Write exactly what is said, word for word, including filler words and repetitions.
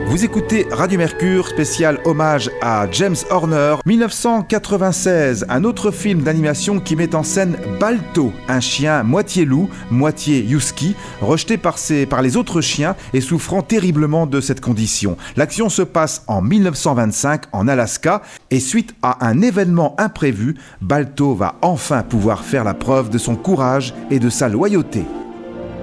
Vous écoutez Radio Mercure, spécial hommage à James Horner. dix-neuf cent quatre-vingt-seize, un autre film d'animation qui met en scène Balto, un chien moitié loup, moitié husky, rejeté par, ses, par les autres chiens et souffrant terriblement de cette condition. L'action se passe en dix-neuf cent vingt-cinq en Alaska et suite à un événement imprévu, Balto va enfin pouvoir faire la preuve de son courage et de sa loyauté.